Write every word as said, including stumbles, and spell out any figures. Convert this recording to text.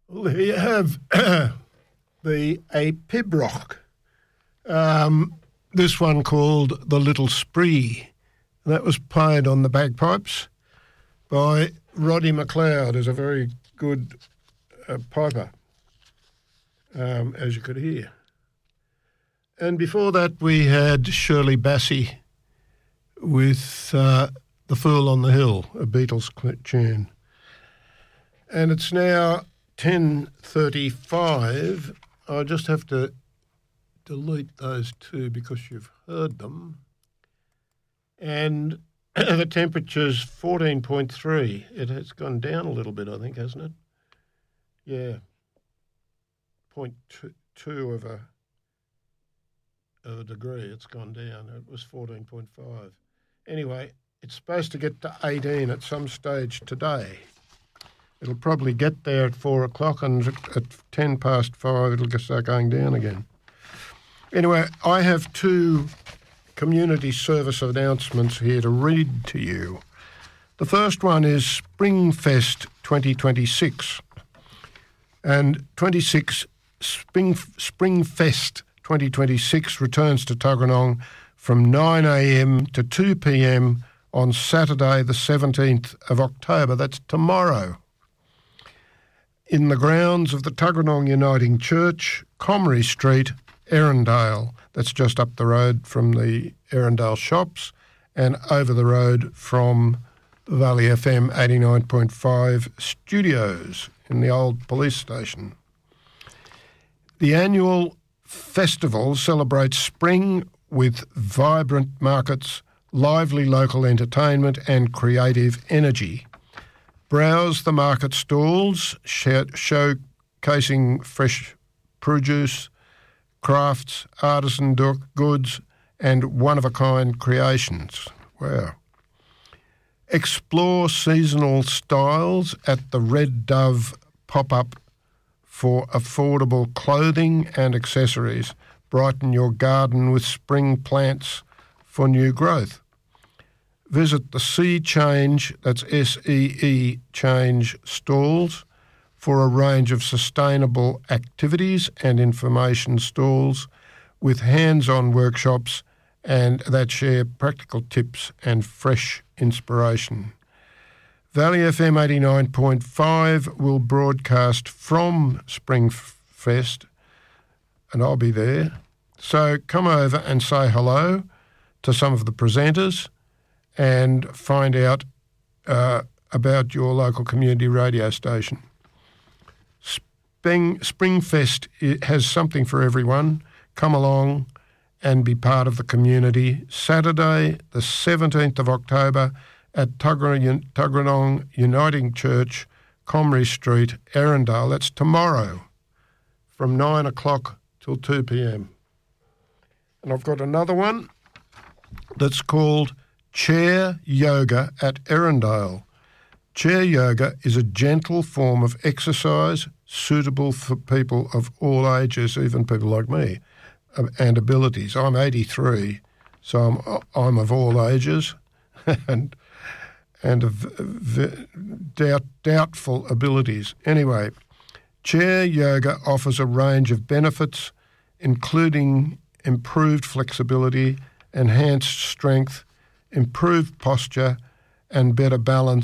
Well, there you have the a pibroch. Um, this one called The Little Spree. That was played on the bagpipes by Roddy McLeod, who's a very good uh, piper, um, as you could hear. And before that we had Shirley Bassey with uh, The Fool on the Hill, a Beatles tune. And it's now ten thirty-five. I just have to delete those two because you've heard them. And the temperature's fourteen point three. It has gone down a little bit, I think, hasn't it? Yeah. zero point two of a, of a degree. It's gone down. It was fourteen point five. Anyway, it's supposed to get to eighteen at some stage today. It'll probably get there at four o'clock, and at ten past five it'll start going down again. Anyway, I have two community service announcements here to read to you. The first one is Springfest twenty twenty-six. And twenty-six Spring Springfest twenty twenty-six returns to Tuggeranong from nine a.m. to two p.m. on Saturday the seventeenth of October. That's tomorrow. In the grounds of the Tuggeranong Uniting Church, Comrie Street, Erindale. That's just up the road from the Erindale shops and over the road from Valley F M eighty-nine point five studios in the old police station. The annual festival celebrates spring with vibrant markets, lively local entertainment and creative energy. Browse the market stalls, showcasing fresh produce, crafts, artisan goods and one-of-a-kind creations. Wow. Explore seasonal styles at the Red Dove pop-up for affordable clothing and accessories. Brighten your garden with spring plants for new growth. Visit the Sea Change, that's S E E Change stalls, for a range of sustainable activities and information stalls with hands-on workshops and that share practical tips and fresh inspiration. Valley F M eighty-nine point five will broadcast from Springfest, and I'll be there. So come over and say hello to some of the presenters and find out uh, about your local community radio station. Spring, Springfest has something for everyone. Come along and be part of the community. Saturday, the seventeenth of October at Tuggeranong Uniting Church, Comrie Street, Erindale. That's tomorrow from nine o'clock till two p.m. And I've got another one that's called Chair Yoga at Erindale. Chair yoga is a gentle form of exercise suitable for people of all ages, even people like me, and abilities. I'm eighty-three, so I'm I'm of all ages and and of v- doubt, doubtful abilities. Anyway, chair yoga offers a range of benefits, including improved flexibility, enhanced strength, improved posture, and better balance